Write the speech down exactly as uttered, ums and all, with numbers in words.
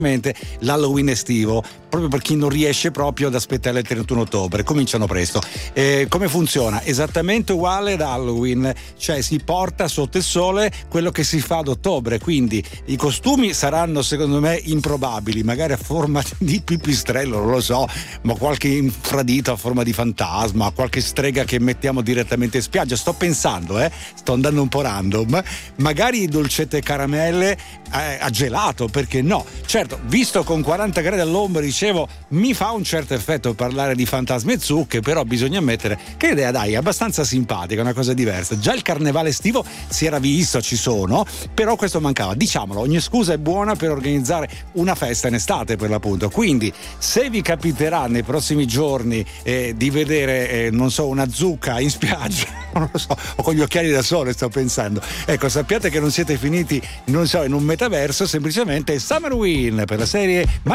l'Halloween estivo, proprio per chi non riesce proprio ad aspettare il trentuno ottobre. Cominciano presto. Eh, come funziona? Esattamente uguale ad Halloween, cioè si porta sotto il sole quello che si fa ad ottobre, quindi i costumi saranno secondo me improbabili, magari a forma di pipistrello, non lo so, ma qualche infradito a forma di fantasma, qualche strega che mettiamo direttamente in spiaggia. Sto pensando, eh, sto andando un po' random, magari dolcette e caramelle eh, a gelato, perché no? Certo, visto con quaranta gradi all'ombra, dicevo, mi fa un certo effetto parlare di fantasmi e zucche, però bisogna ammettere che idea, dai, è abbastanza simpatica, una cosa diversa. Già il carnevale estivo si era visto, ci sono, però questo mancava. Diciamolo, ogni scusa è buona per organizzare una festa in estate, per l'appunto. Quindi, se vi capiterà nei prossimi giorni eh, di vedere, eh, non so, una zucca in spiaggia, non lo so, o con gli occhiali da sole, sto pensando, ecco, sappiate che non siete finiti, non so, in un metaverso, semplicemente Summerween per la serie